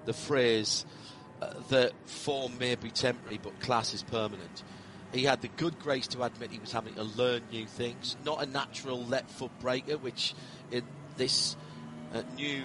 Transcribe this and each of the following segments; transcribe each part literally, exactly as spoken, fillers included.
the phrase uh, that form may be temporary but class is permanent. He had the good grace to admit he was having to learn new things, not a natural left foot breaker, which in this uh, new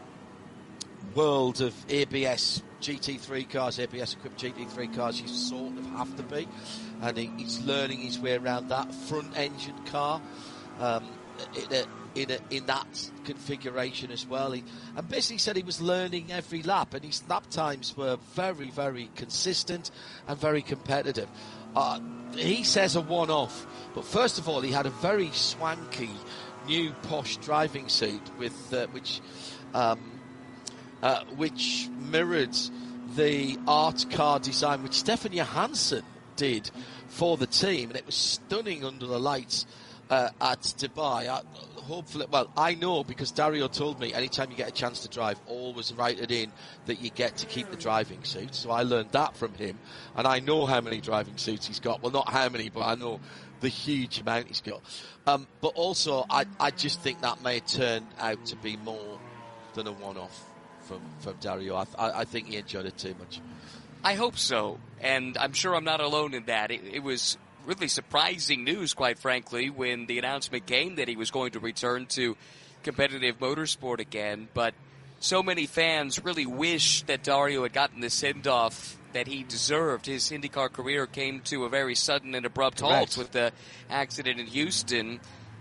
world of A B S G T three cars, A B S equipped G T three cars, you sort of have to be, and he, he's learning his way around that front engine car um, in, a, in, a, in that configuration as well. He, and basically said he was learning every lap, and his lap times were very, very consistent and very competitive. Uh, he says a one-off, but first of all, he had a very swanky, new, posh driving seat with uh, which um, uh, which mirrored the art car design which Stefan Johansson did for the team, and it was stunning under the lights uh, at Dubai. I, hopefully, well, I know because Dario told me anytime you get a chance to drive, always write it in that you get to keep the driving suit. So I learned that from him, and I know how many driving suits he's got. Well, not how many, but I know the huge amount he's got. Um, but also, I, I just think that may turn out to be more than a one-off from, from Dario. I, I, I think he enjoyed it too much. I hope so, and I'm sure I'm not alone in that. It, it was really surprising news, quite frankly, when the announcement came that he was going to return to competitive motorsport again. But so many fans really wish that Dario had gotten the send-off that he deserved. His IndyCar career came to a very sudden and abrupt Correct. halt with the accident in Houston,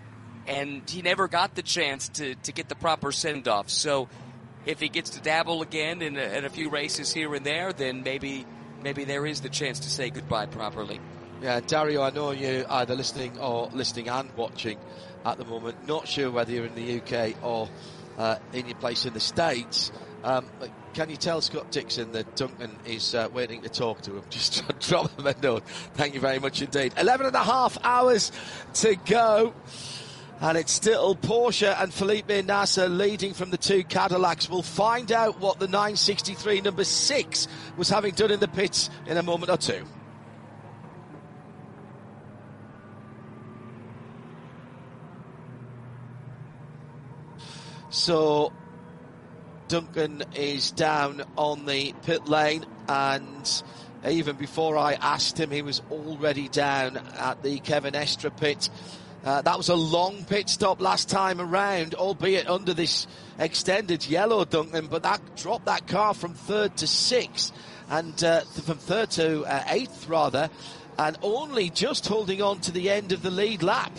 and he never got the chance to, to get the proper send-off. So if he gets to dabble again in a, in a few races here and there, then maybe maybe there is the chance to say goodbye properly. Yeah, Dario, I know you're either listening or listening and watching at the moment. Not sure whether you're in the U K or uh, in your place in the States. Um, can you tell Scott Dixon that Duncan is uh, waiting to talk to him? Just drop him a note. Thank you very much indeed. eleven and a half hours to go. And it's still Porsche and Felipe Nasser leading from the two Cadillacs. We'll find out what the nine sixty-three number six was having done in the pits in a moment or two. So Duncan is down on the pit lane, and even before I asked him, he was already down at the Kevin Estre pit. Uh, that was a long pit stop last time around, albeit under this extended yellow, Duncan, but that dropped that car from third to sixth, and uh, from third to uh, eighth, rather, and only just holding on to the end of the lead lap.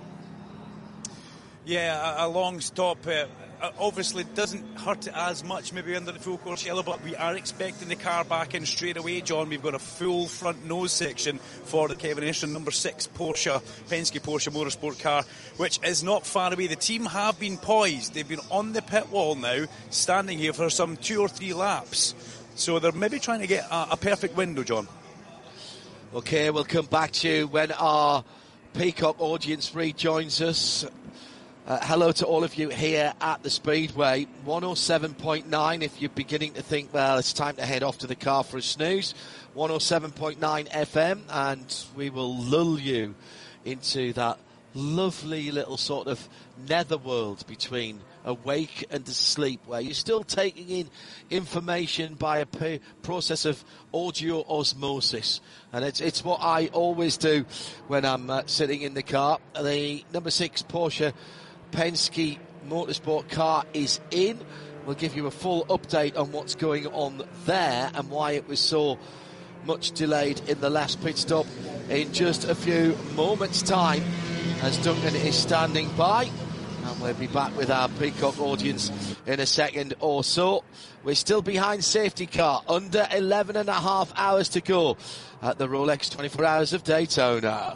Yeah, a, a long stop uh, obviously doesn't hurt it as much maybe under the full course yellow, but we are expecting the car back in straight away, John. We've got a full front nose section for the Kevin Estre number six Porsche, Penske Porsche Motorsport car, which is not far away. The team have been poised. They've been on the pit wall now, standing here for some two or three laps. So they're maybe trying to get a, a perfect window, John. Okay, we'll come back to you when our Peacock audience rejoins us. Uh, hello to all of you here at the Speedway. one oh seven point nine if you're beginning to think, well, it's time to head off to the car for a snooze. one oh seven point nine F M, and we will lull you into that lovely little sort of netherworld between awake and asleep, where you're still taking in information by a p- process of audio osmosis. And it's it's what I always do when I'm uh, sitting in the car. The number six Porsche Penske Motorsport car is in. We'll give you a full update on what's going on there and why it was so much delayed in the last pit stop in just a few moments' time, as Duncan is standing by. And we'll be back with our Peacock audience in a second or so. We're still behind safety car, under eleven and a half hours to go at the Rolex twenty-four Hours of Daytona.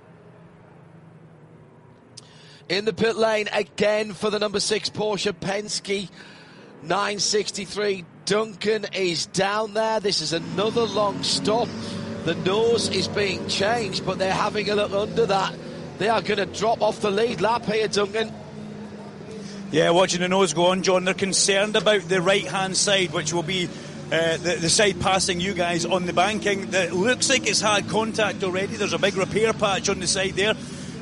In the pit lane again for the number six Porsche Penske nine sixty-three. Duncan is down there. This is another long stop. The nose is being changed, but they're having a look under that. They are going to drop off the lead lap here, Duncan. Yeah, watching the nose go on, John. They're concerned about the right-hand side, which will be uh, the, the side passing you guys on the banking. It looks like it's had contact already. There's a big repair patch on the side there.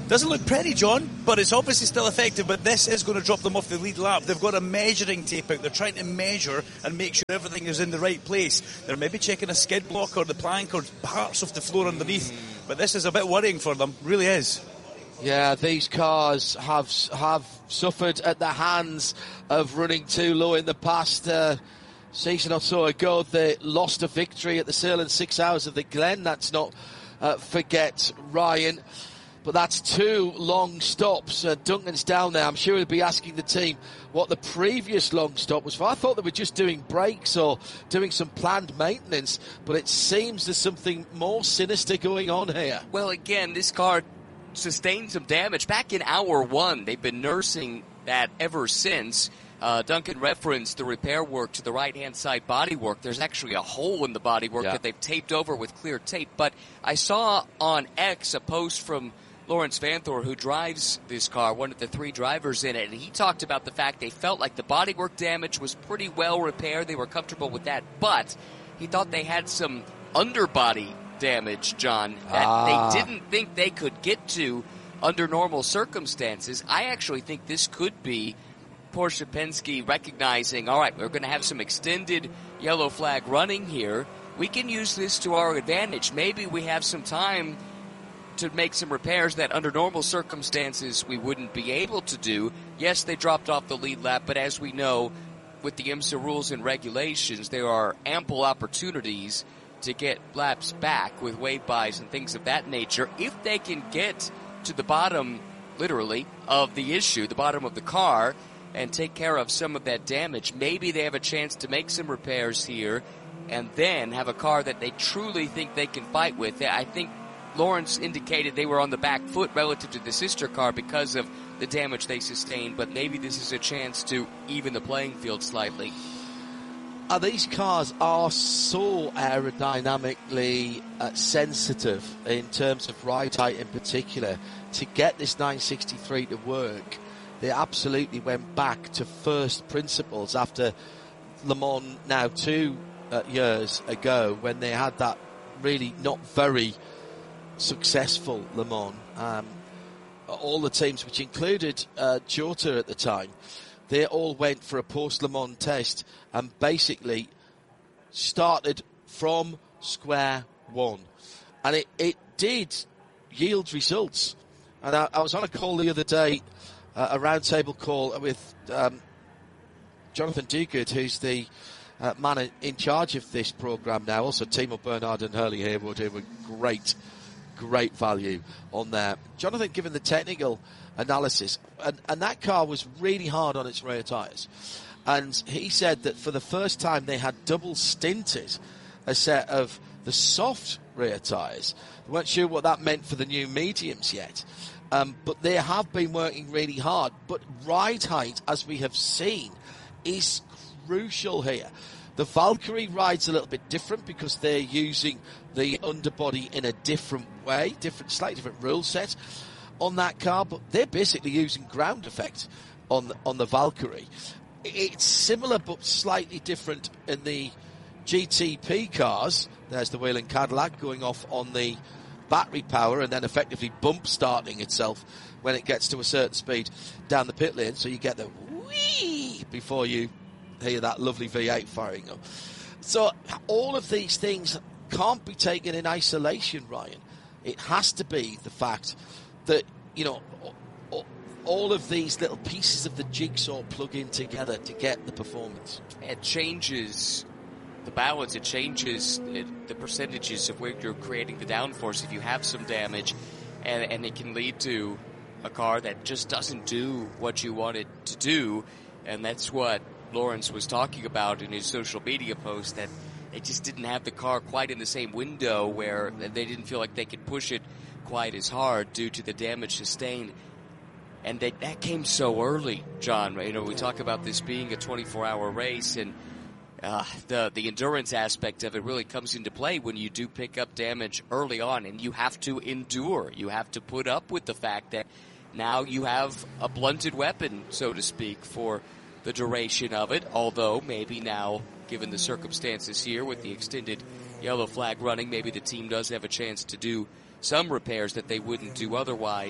Doesn't look pretty, John, but it's obviously still effective. But this is going to drop them off the lead lap. They've got a measuring tape out. They're trying to measure and make sure everything is in the right place. They're maybe checking a skid block or the plank or parts of the floor underneath. Mm. But this is a bit worrying for them. Really is. Yeah, these cars have have suffered at the hands of running too low in the past uh, season or so ago. They lost a victory at the Sirland Six Hours of the Glen. That's not uh, forget, Ryan. But that's two long stops. Uh, Duncan's down there. I'm sure he'll be asking the team what the previous long stop was for. I thought they were just doing brakes or doing some planned maintenance, but it seems there's something more sinister going on here. Well, again, this car sustained some damage back in hour one. They've been nursing that ever since. Uh, Duncan referenced the repair work to the right-hand side bodywork. There's actually a hole in the bodywork yeah. that they've taped over with clear tape. But I saw on X a post from Lawrence Vanthor, who drives this car, one of the three drivers in it, and he talked about the fact they felt like the bodywork damage was pretty well repaired. They were comfortable with that, but he thought they had some underbody damage, John, that ah. they didn't think they could get to under normal circumstances. I actually think this could be Porsche Penske recognizing, all right, we're going to have some extended yellow flag running here. We can use this to our advantage. Maybe we have some time to make some repairs that under normal circumstances we wouldn't be able to do. Yes, they dropped off the lead lap, but as we know, with the IMSA rules and regulations, there are ample opportunities to get laps back with wave buys and things of that nature if they can get to the bottom, literally, of the issue, the bottom of the car, and take care of some of that damage. Maybe they have a chance to make some repairs here and then have a car that they truly think they can fight with. I think Lawrence indicated they were on the back foot relative to the sister car because of the damage they sustained, but maybe this is a chance to even the playing field slightly. Uh, these cars are so aerodynamically uh, sensitive in terms of ride height in particular. To get this nine sixty-three to work, they absolutely went back to first principles after Le Mans now two uh, years ago when they had that really not very successful Le Mans. Um, all the teams, which included uh, Jota at the time, they all went for a post-Le Mans test and basically started from square one. And it, it did yield results. And I, I was on a call the other day, uh, a roundtable call with um, Jonathan Duguid, who's the uh, man in charge of this programme now. Also, Timo Bernhard and Hurley Haywood, who were great Great value on there. Jonathan given the technical analysis, and, and that car was really hard on its rear tyres. And he said that for the first time they had double stinted a set of the soft rear tyres. They weren't sure what that meant for the new mediums yet. Um, but they have been working really hard. But ride height, as we have seen, is crucial here. The Valkyrie rides a little bit different because they're using the underbody in a different way, different, slightly different rule set on that car, but they're basically using ground effect on the, on the Valkyrie. It's similar but slightly different in the G T P cars. There's the Whelen Cadillac going off on the battery power and then effectively bump starting itself when it gets to a certain speed down the pit lane, so you get the whee before you hear that lovely V eight firing up. So all of these things can't be taken in isolation, Ryan. It has to be the fact that, you know, all of these little pieces of the jigsaw plug in together to get the performance. It changes the balance. It changes it, the percentages of where you're creating the downforce if you have some damage, and, and it can lead to a car that just doesn't do what you want it to do, and that's what Lawrence was talking about in his social media post, that they just didn't have the car quite in the same window where they didn't feel like they could push it quite as hard due to the damage sustained. And they, that came so early, John. You know, we talk about this being a twenty-four hour race, and uh, the the endurance aspect of it really comes into play when you do pick up damage early on, and you have to endure. You have to put up with the fact that now you have a blunted weapon, so to speak, for the duration of it, although maybe now, given the circumstances here with the extended yellow flag running, maybe the team does have a chance to do some repairs that they wouldn't do otherwise.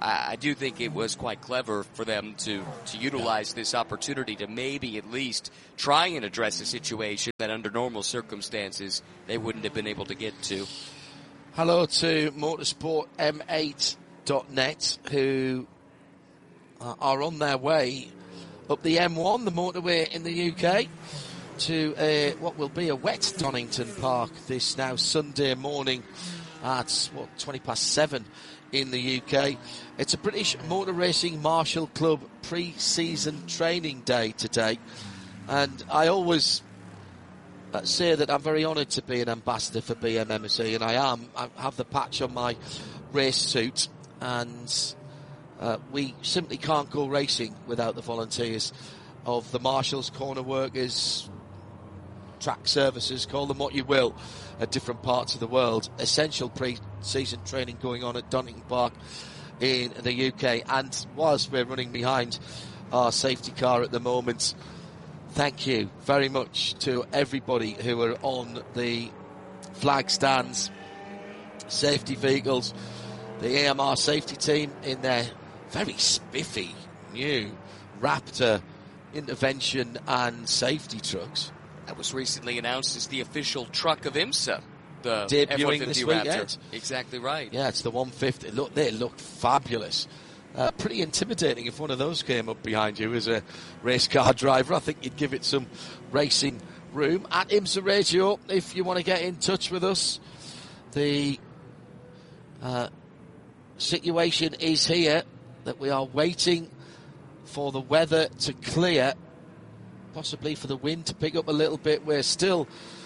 I, I do think it was quite clever for them to, to utilize this opportunity to maybe at least try and address a situation that under normal circumstances they wouldn't have been able to get to. Hello to motorsport m eight dot net, who uh, are on their way up the M one, the motorway in the U K, to uh, what will be a wet Donington Park this now Sunday morning at, what, twenty past seven in the U K. It's a British Motor Racing Marshall Club pre-season training day today, and I always uh, say that I'm very honoured to be an ambassador for B M M C, and I am. I have the patch on my race suit, and uh, we simply can't go racing without the volunteers of the marshals, corner workers, track services, call them what you will, at different parts of the world. Essential pre-season training going on at Donington Park in the U K. And whilst we're running behind our safety car at the moment, thank you very much to everybody who are on the flag stands, safety vehicles, the A M R safety team in their very spiffy new Raptor intervention and safety trucks. That was recently announced as the official truck of IMSA. The Debuting F one fifty this Raptor. weekend. Exactly right. Yeah, it's the one fifty. Look, they look fabulous. Uh, pretty intimidating if one of those came up behind you as a race car driver. I think you'd give it some racing room. At IMSA Radio, if you want to get in touch with us, the uh, situation is here that we are waiting for the weather to clear, possibly for the wind to pick up a little bit. We're still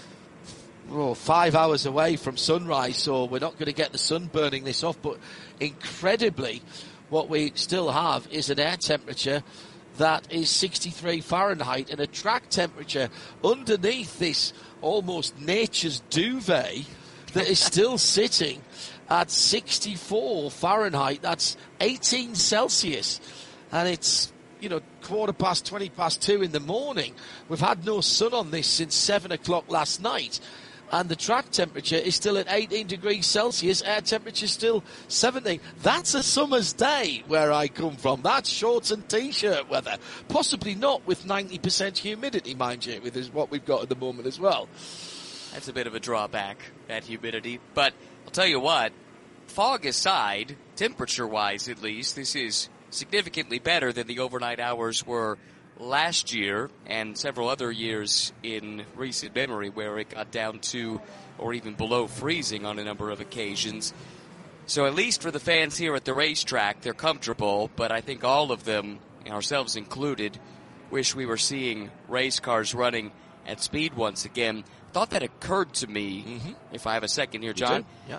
oh, five hours away from sunrise, so we're not going to get the sun burning this off, but incredibly, what we still have is an air temperature that is sixty-three Fahrenheit and a track temperature underneath this almost nature's duvet that is still sitting at sixty-four Fahrenheit. That's eighteen Celsius. And it's, you know, quarter past, twenty past two in the morning. We've had no sun on this since seven o'clock last night. And the track temperature is still at eighteen degrees Celsius, air temperature still seventeen. That's a summer's day where I come from. That's shorts and T-shirt weather. Possibly not with ninety percent humidity, mind you, with what we've got at the moment as well. That's a bit of a drawback, that humidity. But I'll tell you what, fog aside, temperature-wise at least, this is significantly better than the overnight hours were last year and several other years in recent memory where it got down to or even below freezing on a number of occasions. So at least for the fans here at the racetrack, they're comfortable, but I think all of them, ourselves included, wish we were seeing race cars running at speed once again. Thought that occurred to me, mm-hmm. if I have a second here, John. Yeah.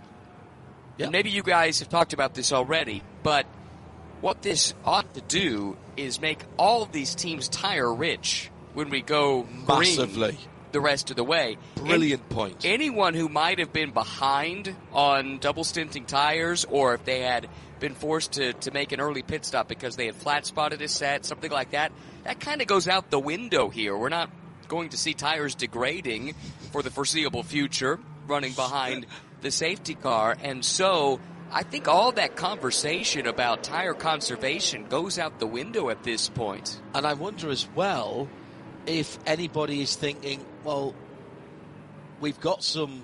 Yeah. Maybe you guys have talked about this already, but what this ought to do is make all of these teams tire rich when we go massively green the rest of the way. Brilliant and point. Anyone who might have been behind on double stinting tires, or if they had been forced to, to make an early pit stop because they had flat spotted a set, something like that, that kind of goes out the window here. We're not going to see tires degrading for the foreseeable future, running behind the safety car, and so I think all that conversation about tire conservation goes out the window at this point. And I wonder as well if anybody is thinking, well, we've got some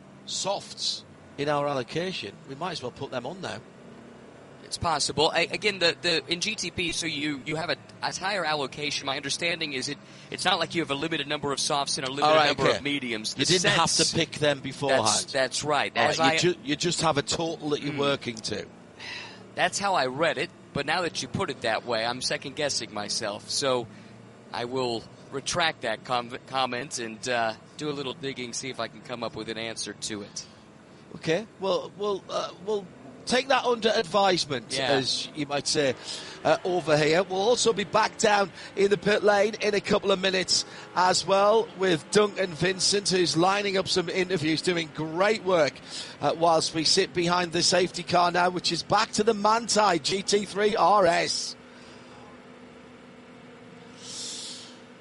softs in our allocation, we might as well put them on now. It's possible. I, again, the, the in G T P, so you, you have a, a tire allocation. My understanding is it it's not like you have a limited number of softs and a limited right, number okay. of mediums. The you didn't sets, have to pick them beforehand. That's, that's right. As right you, I, ju- you just have a total that you're mm, working to. That's how I read it, but now that you put it that way, I'm second-guessing myself. So I will retract that com- comment and uh, do a little digging, see if I can come up with an answer to it. Okay, well, we'll, uh, we'll take that under advisement, yeah. as you might say, uh, over here. We'll also be back down in the pit lane in a couple of minutes as well with Duncan Vincent, who's lining up some interviews, doing great work uh, whilst we sit behind the safety car now, which is back to the Manthey G T three R S.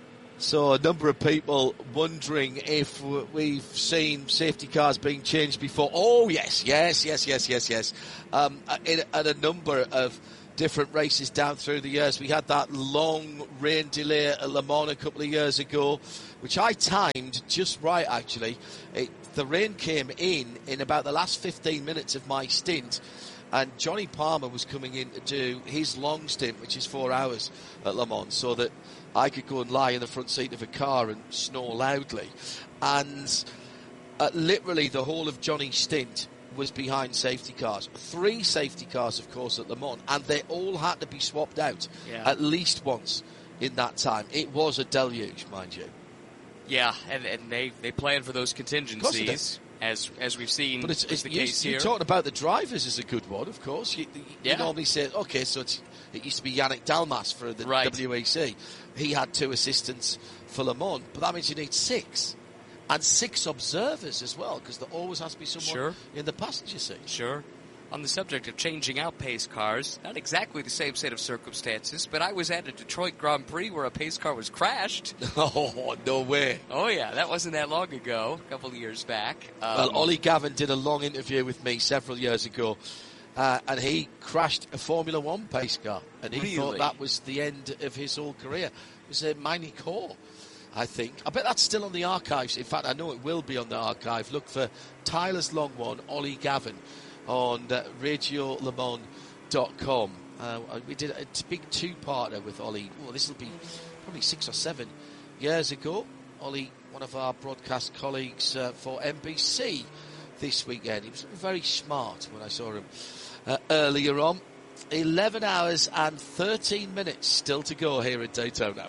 So a number of people wondering if we've seen safety cars being changed before. Oh, yes, yes, yes, yes, yes, yes. Um, in, at a number of different races down through the years. We had that long rain delay at Le Mans a couple of years ago, which I timed just right, actually. It, the rain came in in about the last fifteen minutes of my stint, and Johnny Palmer was coming in to do his long stint, which is four hours at Le Mans, so that I could go and lie in the front seat of a car and snore loudly. And uh, literally the whole of Johnny's stint was behind safety cars. Three safety cars, of course, at Le Mans, and they all had to be swapped out yeah. at least once in that time. It was a deluge, mind you. Yeah, and, and they, they planned for those contingencies, as as we've seen. But it's, it's the you, case you're here. talking about the drivers is a good one, of course. You, you, yeah. you normally say, okay, so it's, it used to be Yannick Dalmas for the right. W E C. He had two assistants for Le Mans, but that means you need six. And six observers as well, because there always has to be someone sure. in the passenger seat. Sure. On the subject of changing out pace cars, not exactly the same set of circumstances, but I was at a Detroit Grand Prix where a pace car was crashed. Oh, no way. Oh, yeah, that wasn't that long ago, a couple of years back. Um, well, Ollie Gavin did a long interview with me several years ago, uh, and he crashed a Formula One pace car, and he really? thought that was the end of his whole career. It was a Mini Core, I think. I bet that's still on the archives. In fact, I know it will be on the archive. Look for Tyler's Long One, Ollie Gavin, on uh, radio le mans dot com. Uh, we did a big two-parter with Ollie. Oh, this will be probably six or seven years ago. Ollie, one of our broadcast colleagues uh, for N B C this weekend. He was very smart when I saw him uh, earlier on. eleven hours and thirteen minutes still to go here at Daytona.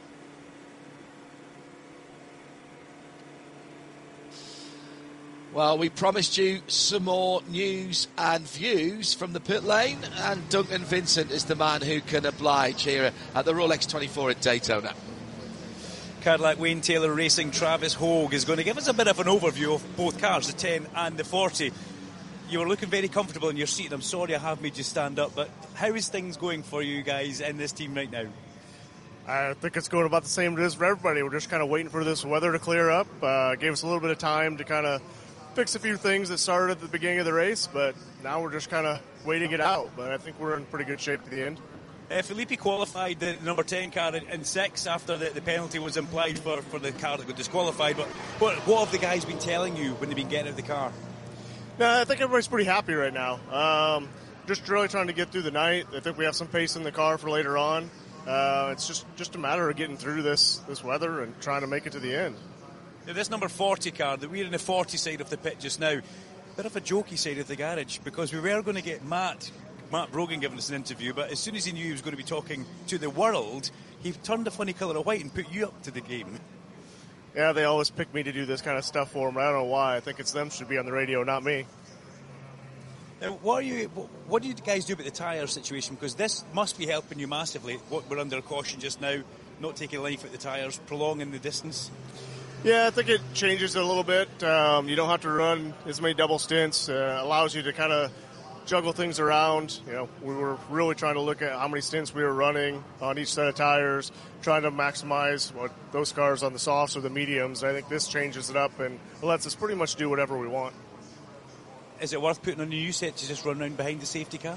Well, we promised you some more news and views from the pit lane, and Duncan Vincent is the man who can oblige here at the Rolex twenty-four at Daytona. Cadillac Wayne Taylor Racing Travis Hogue is going to give us a bit of an overview of both cars, the ten and the forty. You were looking very comfortable in your seat, and I'm sorry I have made you stand up, but how is things going for you guys in this team right now? I think it's going about the same as for everybody. We're just kind of waiting for this weather to clear up. Uh, gave us a little bit of time to kind of fix a few things that started at the beginning of the race, but now we're just kind of waiting it out. But I think we're in pretty good shape at the end. Uh, Felipe qualified the number ten car in, in six after the, the penalty was implied for, for the car that got disqualified. But what, what have the guys been telling you when they've been getting out of the car? No, I think everybody's pretty happy right now. Um, just really trying to get through the night. I think we have some pace in the car for later on. Uh, it's just, just a matter of getting through this, this weather and trying to make it to the end. Now, this number forty car, that we're in the forty side of the pit just now, bit of a jokey side of the garage, because we were going to get Matt, Matt Brogan giving us an interview, but as soon as he knew he was going to be talking to the world, he turned a funny colour of white and put you up to the game. Yeah, they always pick me to do this kind of stuff for them. I don't know why. I think it's them should be on the radio, not me. Now, what are you? What do you guys do about the tyre situation? Because this must be helping you massively. What we're under caution just now, not taking life at the tyres, prolonging the distance. Yeah, I think it changes it a little bit. Um, you don't have to run as many double stints. Uh, allows you to kind of juggle things around. You know, we were really trying to look at how many stints we were running on each set of tires, trying to maximize what those cars on the softs or the mediums. I think this changes it up and lets us pretty much do whatever we want. Is it worth putting on a new set to just run around behind the safety car?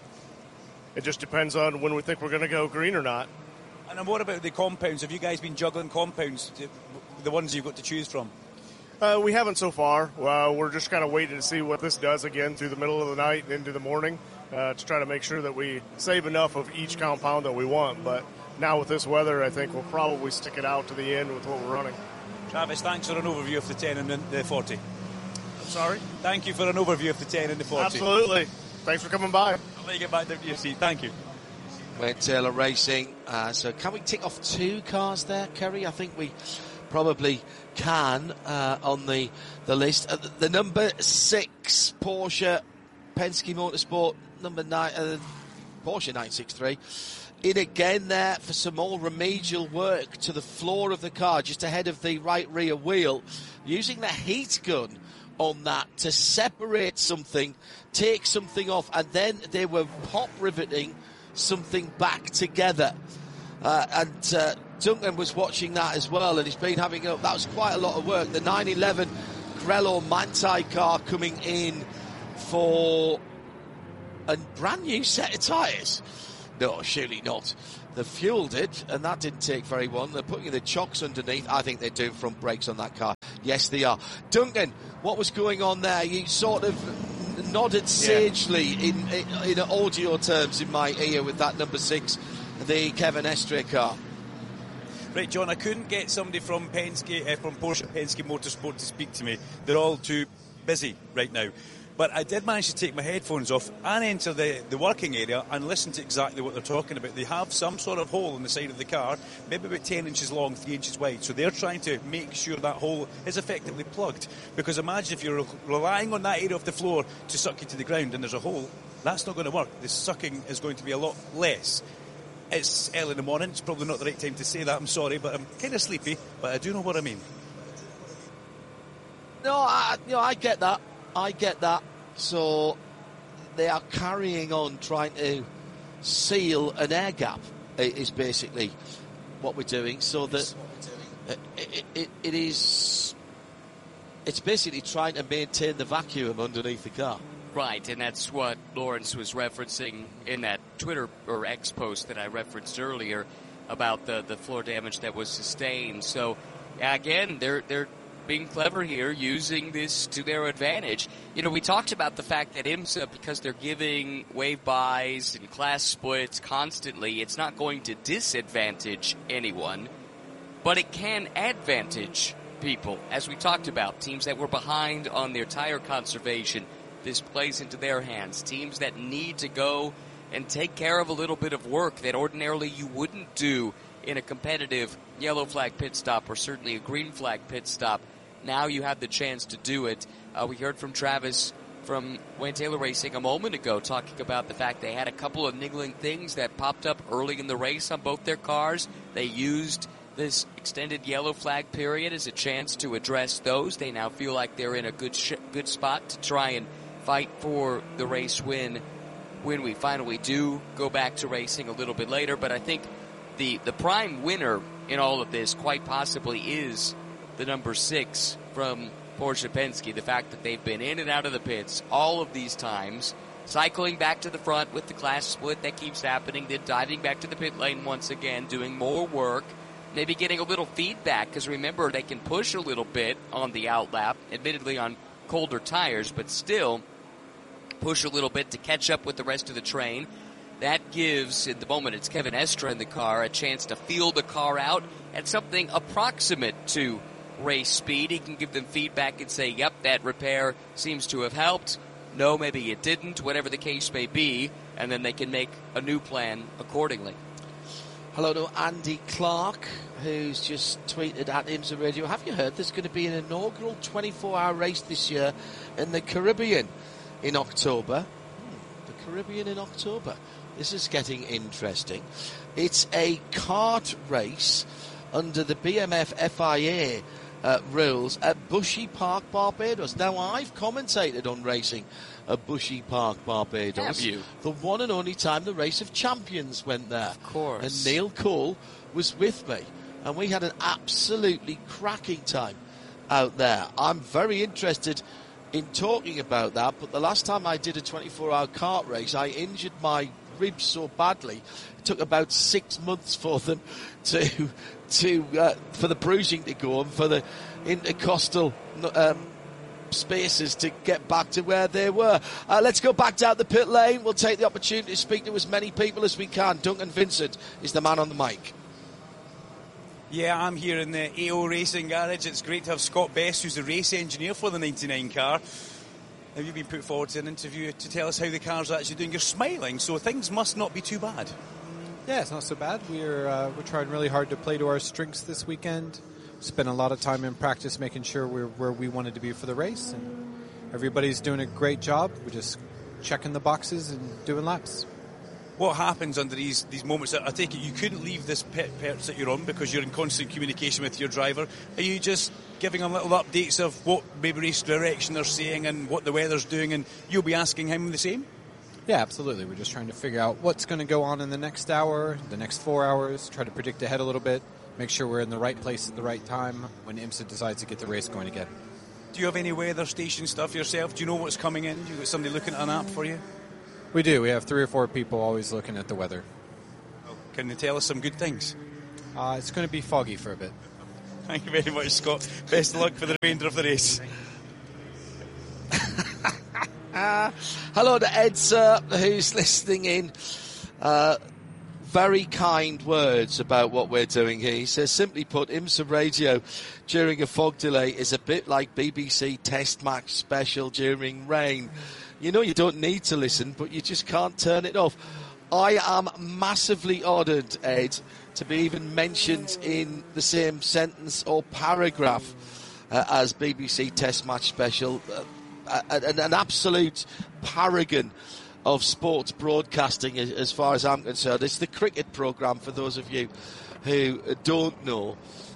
It just depends on when we think we're going to go green or not. And what about the compounds? Have you guys been juggling compounds, the ones you've got to choose from? Uh, we haven't so far. Uh, we're just kind of waiting to see what this does again through the middle of the night and into the morning uh, to try to make sure that we save enough of each compound that we want. But now with this weather, I think we'll probably stick it out to the end with what we're running. Travis, thanks for an overview of the ten and the forty. I'm sorry? Thank you for an overview of the ten and the forty. Absolutely. Thanks for coming by. I'll let you get back down to your seat. Thank you. Wayne Taylor Racing. Uh, so can we tick off two cars there, Kerry? I think we probably can uh, on the the list. Uh, the, the number six Porsche Penske Motorsport, number nine uh, Porsche nine sixty-three, in again there for some more remedial work to the floor of the car, just ahead of the right rear wheel, using the heat gun on that to separate something, take something off, and then they were pop riveting something back together. Uh, and uh, Duncan was watching that as well, and he's been having a, that was quite a lot of work. The nine eleven Grello Manthey car coming in for a brand new set of tyres. No, surely not. They fueled it, and that didn't take very long. They're putting the chocks underneath. I think they're doing front brakes on that car. Yes, they are. Duncan, what was going on there? You sort of nodded sagely yeah. in, in in audio terms in my ear with that number six, the Kevin Estre car. Right, John, I couldn't get somebody from Penske, uh, from Porsche Penske Motorsport to speak to me. They're all too busy right now. But I did manage to take my headphones off and enter the, the working area and listen to exactly what they're talking about. They have some sort of hole in the side of the car, maybe about ten inches long, three inches wide. So they're trying to make sure that hole is effectively plugged. Because imagine if you're relying on that area of the floor to suck you to the ground and there's a hole, that's not going to work. The sucking is going to be a lot less. It's early in the morning. It's probably not the right time to say that. I'm sorry, but I'm kind of sleepy. But I do know what I mean. No, I, you know, I get that. I get that. So they are carrying on trying to seal an air gap is basically what we're doing. So that it, it, it is, it's basically trying to maintain the vacuum underneath the car. Right, and that's what Lawrence was referencing in that Twitter or X post that I referenced earlier about the, the floor damage that was sustained. So again, they're they're being clever here, using this to their advantage. You know, we talked about the fact that IMSA, because they're giving wave buys and class splits constantly, it's not going to disadvantage anyone, but it can advantage people. As we talked about, teams that were behind on their tire conservation, this plays into their hands. Teams that need to go and take care of a little bit of work that ordinarily you wouldn't do in a competitive yellow flag pit stop or certainly a green flag pit stop. Now you have the chance to do it. Uh, we heard from Travis from Wayne Taylor Racing a moment ago talking about the fact they had a couple of niggling things that popped up early in the race on both their cars. They used this extended yellow flag period as a chance to address those. They now feel like they're in a good sh- good spot to try and fight for the race win when we finally do go back to racing a little bit later. But I think the, the prime winner in all of this quite possibly is the number six from Porsche Penske. The fact that they've been in and out of the pits all of these times, cycling back to the front with the class split that keeps happening, then diving back to the pit lane once again, doing more work, maybe getting a little feedback, because remember, they can push a little bit on the outlap, admittedly on colder tires, but still push a little bit to catch up with the rest of the train. That gives, in the moment it's Kevin Estre in the car, a chance to feel the car out at something approximate to race speed. He can give them feedback and say, yep, that repair seems to have helped. No, maybe it didn't, whatever the case may be, and then they can make a new plan accordingly. Hello to Andy Clark, who's just tweeted at IMSA Radio. Have you heard there's going to be an inaugural twenty-four hour race this year in the Caribbean in October? Hmm, the Caribbean in October. This is getting interesting. It's a kart race under the B M F F I A uh, rules at Bushy Park, Barbados. Now, I've commentated on racing at Bushy Park, Barbados. Have you? The one and only time the Race of Champions went there. Of course. And Neil Cole was with me, and we had an absolutely cracking time out there. I'm very interested in talking about that, but the last time I did a twenty-four hour kart race, I injured my ribs so badly. It took about six months for them to to uh, for the bruising to go and for the intercostal um, spaces to get back to where they were. Uh, let's go back down the pit lane. We'll take the opportunity to speak to as many people as we can. Duncan Vincent is the man on the mic. Yeah, I'm here in the A O Racing Garage. It's great to have Scott Best, who's the race engineer for the ninety-nine car. Now, you've been put forward to an interview to tell us how the car's actually doing. You're smiling, so things must not be too bad. Yeah, it's not so bad. We're uh, we're trying really hard to play to our strengths this weekend. Spent a lot of time in practice making sure we're where we wanted to be for the race, and everybody's doing a great job. We're just checking the boxes and doing laps. What happens under these these moments? I take it you couldn't leave this pit perch that you're on because you're in constant communication with your driver. Are you just giving them little updates of what maybe race direction they're seeing and what the weather's doing, and you'll be asking him the same? Yeah, absolutely. We're just trying to figure out what's going to go on in the next hour, the next four hours, try to predict ahead a little bit, make sure we're in the right place at the right time when IMSA decides to get the race going again. Do you have any weather station stuff yourself? Do you know what's coming in? You got somebody looking at an app for you? We do. We have three or four people always looking at the weather. Can they tell us some good things? Uh, it's going to be foggy for a bit. Thank you very much, Scott. Best of luck for the remainder of the race. uh, hello to Ed, sir, who's listening in. Uh, very kind words about what we're doing here. He says, simply put, IMSA radio during a fog delay is a bit like B B C Test Match Special during rain. You know you don't need to listen, but you just can't turn it off. I am massively honoured, Ed, to be even mentioned in the same sentence or paragraph uh, as B B C Test Match Special. Uh, an, an absolute paragon of sports broadcasting as far as I'm concerned. It's the cricket programme, for those of you who don't know.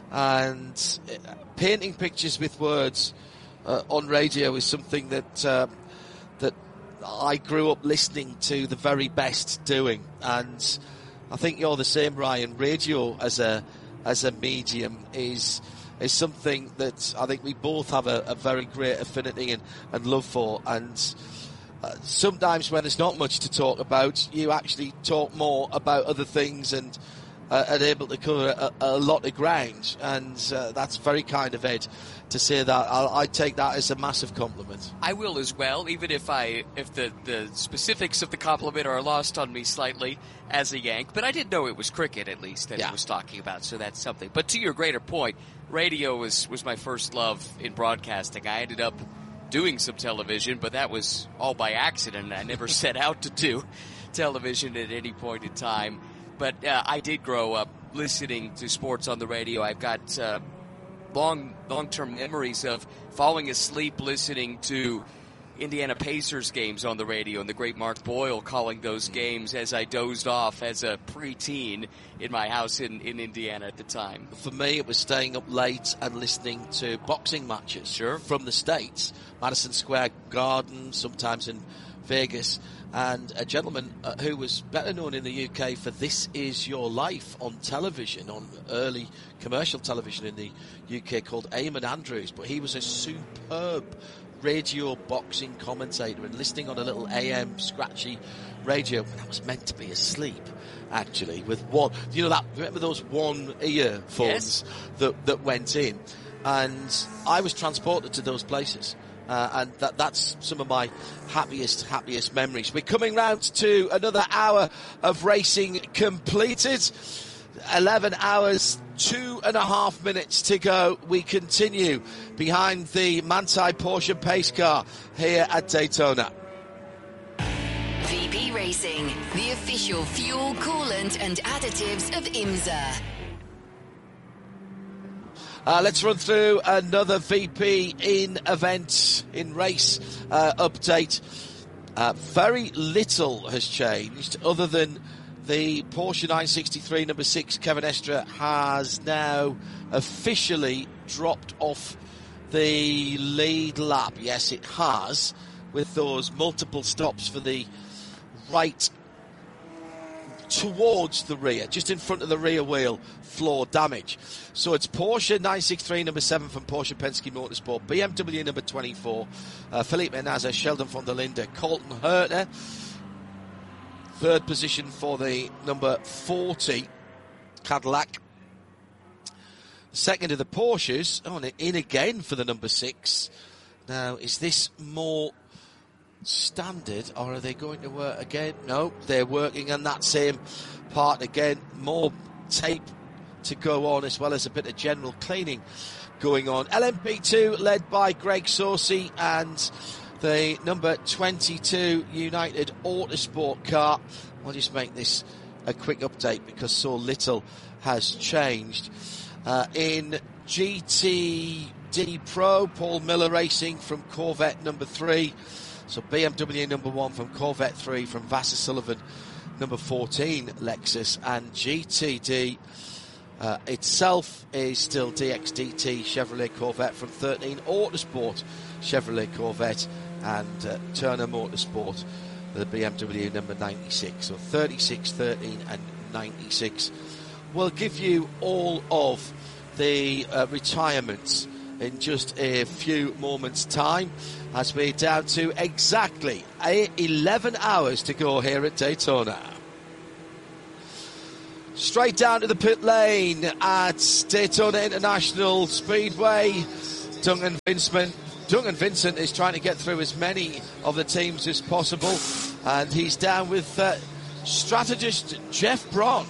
And painting pictures with words uh, on radio is something that uh, that I grew up listening to the very best doing. And I think you're the same, Ryan. Radio as a as a medium is is something that I think we both have a, a very great affinity and, and love for. And Uh, sometimes when there's not much to talk about, you actually talk more about other things and uh, are able to cover a, a lot of ground. And uh, that's very kind of Ed to say that. I'll, I take that as a massive compliment. I will as well, even if I if the, the specifics of the compliment are lost on me slightly as a Yank. But I did know it was cricket, at least, that yeah. he was talking about, so that's something. But to your greater point, radio was, was my first love in broadcasting. I ended up doing some television, but that was all by accident. I never set out to do television at any point in time. But uh, I did grow up listening to sports on the radio. I've got uh, long, long-term memories of falling asleep listening to Indiana Pacers games on the radio, and the great Mark Boyle calling those games as I dozed off as a preteen in my house in, in Indiana at the time. For me, it was staying up late and listening to boxing matches sure. from the States, Madison Square Garden, sometimes in Vegas, and a gentleman uh, who was better known in the U K for This Is Your Life on television, on early commercial television in the U K, called Eamon Andrews, but he was a superb radio boxing commentator, and listening on a little A M scratchy radio. That was meant to be asleep, actually, with one, you know, that, remember those one earphones yes. that, that went in? And I was transported to those places. Uh, and that, that's some of my happiest, happiest memories. We're coming round to another hour of racing completed. eleven hours, two and a half minutes to go. We continue behind the Manthey Porsche pace car here at Daytona. V P Racing, the official fuel, coolant and additives of IMSA. Uh, let's run through another V P in event, in race uh, update. Uh, very little has changed other than the Porsche nine sixty-three number six Kevin Estre has now officially dropped off the lead lap. Yes, it has, with those multiple stops for the right towards the rear, just in front of the rear wheel floor damage. So it's Porsche nine sixty-three number seven from Porsche Penske Motorsport, B M W number twenty-four, uh, Felipe Nasr, Sheldon von der Linde, Colton Herter. Third position for the number forty Cadillac. Second of the Porsches, oh, and in again for the number six. Now, is this more standard, or are they going to work again? No, they're working on that same part again. More tape to go on, as well as a bit of general cleaning going on. L M P two led by Greg Saucy and the number twenty-two United Autosport car. I'll just make this a quick update because so little has changed. Uh, in G T D Pro, Paul Miller Racing from Corvette number three. So B M W number one from Corvette three, from Vassar Sullivan number fourteen Lexus, and G T D uh, itself is still D X D T Chevrolet Corvette from thirteen Autosport Chevrolet Corvette, and uh, Turner Motorsport, the B M W number ninety-six. So thirty-six, thirteen and ninety-six we'll give you all of the uh, retirements in just a few moments' time, as we're down to exactly eleven hours to go here at Daytona. Straight down to the pit lane at Daytona International Speedway. Duncan Vincent, Duncan Vincent is trying to get through as many of the teams as possible, and he's down with uh, strategist Jeff Braun.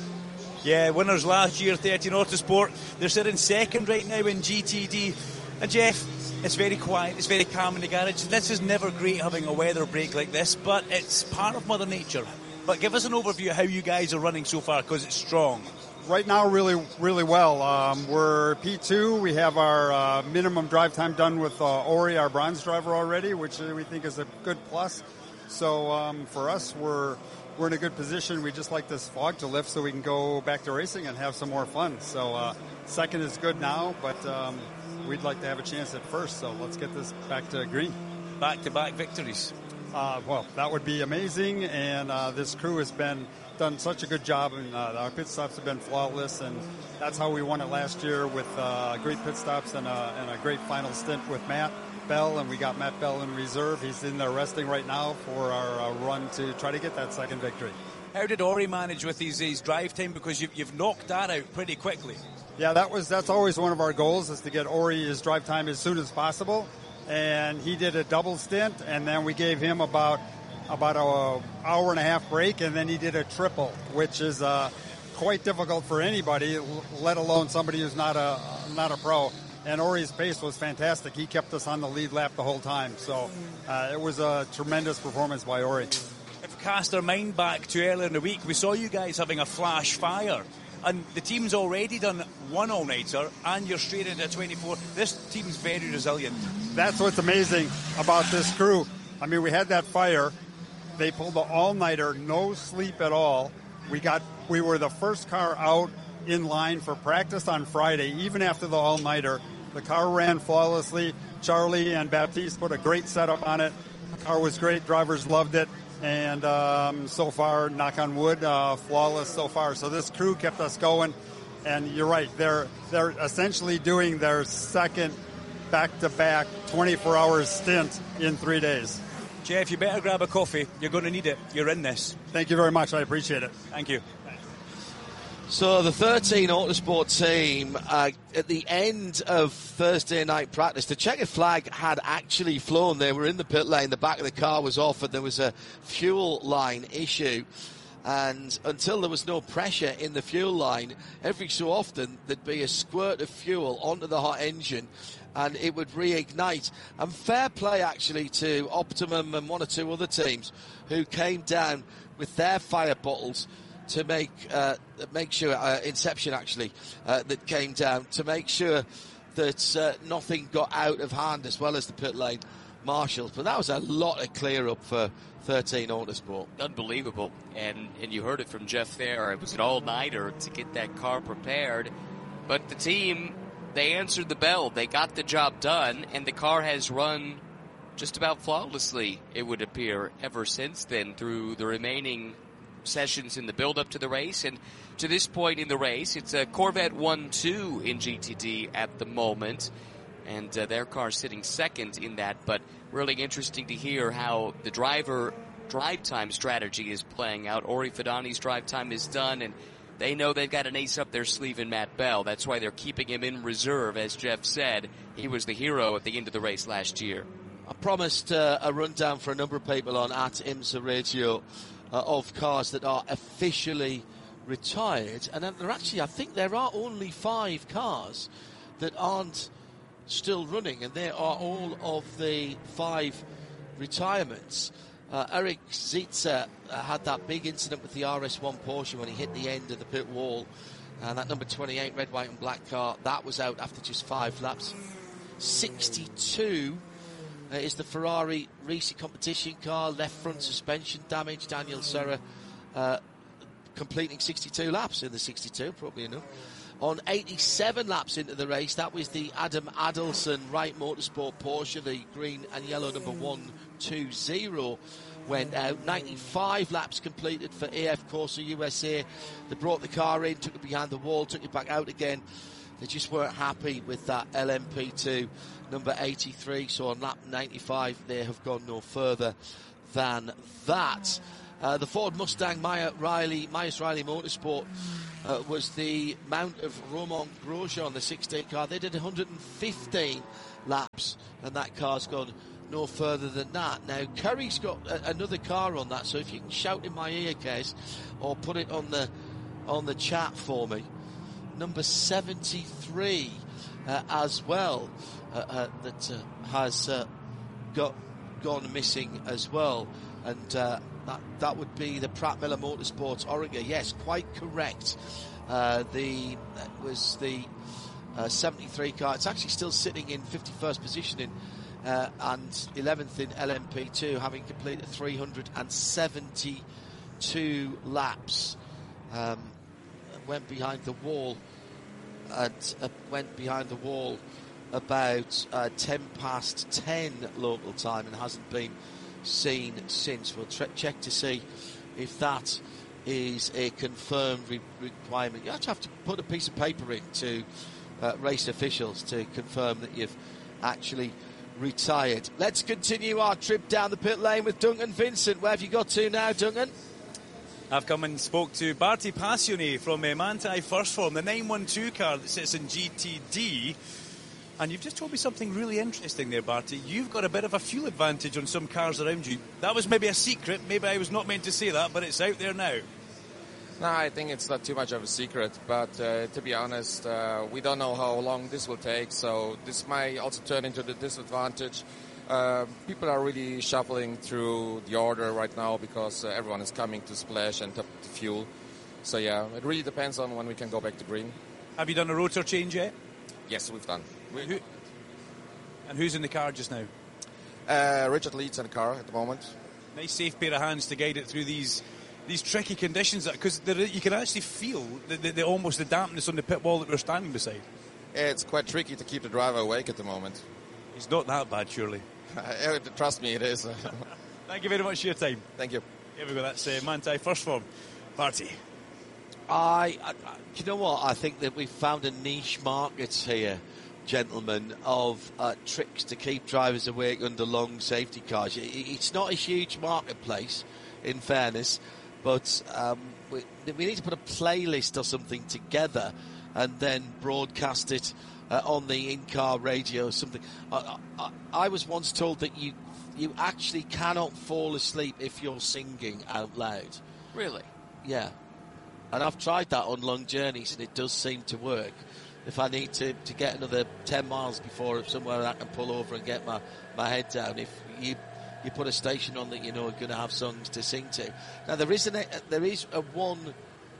Yeah, winners last year, thirteen Autosport. They're sitting second right now in G T D. And Jeff, it's very quiet, it's very calm in the garage. This is never great having a weather break like this, but it's part of Mother Nature. But give us an overview of how you guys are running so far, because it's strong. Right now, really, really well. Um, we're P two. We have our uh, minimum drive time done with uh, Ori, our bronze driver already, which we think is a good plus. So um, for us, we're we're in a good position. We just like this fog to lift so we can go back to racing and have some more fun. So uh, second is good now, but um, we'd like to have a chance at first. So let's get this back to green. Back-to-back victories. Uh, well, that would be amazing, and uh, this crew has been done such a good job, and uh, our pit stops have been flawless, and that's how we won it last year with uh, great pit stops and a, and a great final stint with Matt Bell, and we got Matt Bell in reserve. He's in there resting right now for our uh, run to try to get that second victory. How did Ori manage with his, his drive time? Because you've, you've knocked that out pretty quickly. Yeah, that was that's always one of our goals, is to get Ori his drive time as soon as possible. And he did a double stint, and then we gave him about about an hour and a half break, and then he did a triple, which is uh, quite difficult for anybody, let alone somebody who's not a not a pro. And Ori's pace was fantastic. He kept us on the lead lap the whole time. So uh, it was a tremendous performance by Ori. If we cast our mind back to earlier in the week, we saw you guys having a flash fire. And the team's already done one all-nighter, and you're straight into twenty-four. This team's very resilient. That's what's amazing about this crew. I mean, we had that fire. They pulled the all-nighter, no sleep at all. We got, we were the first car out in line for practice on Friday, even after the all-nighter. The car ran flawlessly. Charlie and Baptiste put a great setup on it. The car was great. Drivers loved it. And um, so far, knock on wood, uh, flawless so far. So this crew kept us going. And you're right, they're they're essentially doing their second back-to-back twenty-four hour stint in three days. Jeff, you better grab a coffee. You're going to need it. You're in this. Thank you very much. I appreciate it. Thank you. So the thirteen Autosport team, uh, at the end of Thursday night practice, the checkered flag had actually flown. They were in the pit lane, the back of the car was off, and there was a fuel line issue. And until there was no pressure in the fuel line, every so often there'd be a squirt of fuel onto the hot engine, and it would reignite. And fair play, actually, to Optimum and one or two other teams who came down with their fire bottles to make uh, make sure, uh, Inception actually, uh, that came down to make sure that uh, nothing got out of hand, as well as the pit lane marshals. But that was a lot of clear up for thirteen Autosport. Unbelievable. And and you heard it from Jeff there. It was an all-nighter to get that car prepared. But the team, they answered the bell. They got the job done, and the car has run just about flawlessly, it would appear, ever since then, through the remaining sessions in the build-up to the race. And to this point in the race, it's a Corvette one two in G T D at the moment, and uh, their car sitting second in that. But really interesting to hear how the driver drive time strategy is playing out. Ori Fidani's drive time is done, and they know they've got an ace up their sleeve in Matt Bell. That's why they're keeping him in reserve. As Jeff said, he was the hero at the end of the race last year. I promised uh, a rundown for a number of people on at IMSA Radio uh, of cars that are officially retired, and then there actually, I think there are only five cars that aren't still running, and they are all of the five retirements. Uh, Eric Zietzer uh, had that big incident with the R S one Porsche when he hit the end of the pit wall, and that number twenty-eight red, white and black car, that was out after just five laps. sixty-two uh, is the Ferrari Risi competition car, left front suspension damage. Daniel Serra uh, completing sixty-two laps in the sixty-two, probably enough. On eighty-seven laps into the race, that was the Adam Adelson Wright Motorsport Porsche, the green and yellow number one two zero. went out. ninety-five laps completed for A F Corsa U S A. They brought the car in, took it behind the wall, took it back out again. They just weren't happy with that L M P two number eighty-three, so on lap ninety-five they have gone no further than that. Uh, the Ford Mustang Maya Riley, Myers Riley Motorsport uh, was the mount of Romain Grosjean, the sixteen car. They did one hundred fifteen laps, and that car's gone no further than that. Now, Curry's got a, another car on that, so if you can shout in my ear, Kes, or put it on the on the chat for me. Number seventy-three uh, as well, uh, uh, that uh, has uh, got gone missing as well, and uh, that that would be the Pratt Miller Motorsports Oregon. Yes, quite correct. Uh, the that was the uh, seventy-three car. It's actually still sitting in fifty-first position in uh, and eleventh in L M P two, having completed three hundred seventy-two laps. Um, went behind the wall and uh, went behind the wall about uh, ten past ten local time and hasn't been seen since. We'll tre- check to see if that is a confirmed re- requirement. You actually have to put a piece of paper in to uh, race officials to confirm that you've actually retired. Let's continue our trip down the pit lane with Duncan Vincent. Where have you got to now, Duncan? I've come and spoke to Barty Passione from uh, Manthey First Form, the nine one two car that sits in G T D. And you've just told me something really interesting there, Barty. You've got a bit of a fuel advantage on some cars around you. That was maybe a secret. Maybe I was not meant to say that, but it's out there now. No, I think it's not too much of a secret. But uh, to be honest, uh, we don't know how long this will take. So this might also turn into the disadvantage. Uh, people are really shuffling through the order right now because uh, everyone is coming to splash and top the fuel. So yeah, it really depends on when we can go back to green. Have you done a rotor change yet? Yes, we've done. We, Who, and who's in the car just now? Uh, Richard Leeds in the car at the moment. Nice safe pair of hands to guide it through these these tricky conditions, because you can actually feel the, the, the almost the dampness on the pit wall that we're standing beside. It's quite tricky to keep the driver awake at the moment. It's not that bad, surely. Trust me, it is. Thank you very much for your time. Thank you. Here we go. That's uh, Manthey First Form. Barty. I, I, you know what? I think that we've found a niche market here, gentlemen, of uh, tricks to keep drivers awake under long safety cars. It, it's not a huge marketplace, in fairness, but um, we, we need to put a playlist or something together and then broadcast it uh, on the in-car radio or something. I, I, I was once told that you you actually cannot fall asleep if you're singing out loud. Really? Yeah. And I've tried that on long journeys, and it does seem to work. If I need to, to get another ten miles before somewhere I can pull over and get my, my head down, if you you put a station on that you know are going to have songs to sing to. Now, there is, an, there is a one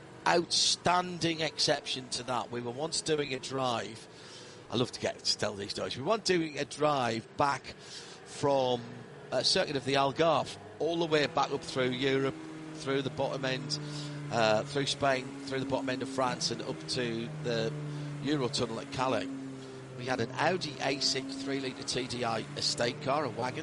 outstanding exception to that. We were once doing a drive. I love to get to tell these stories. We were once doing a drive back from a circuit of the Algarve, all the way back up through Europe, through the bottom end, uh, through Spain, through the bottom end of France, and up to the Eurotunnel at Calais. We had an Audi A six three litre T D I estate car, a wagon,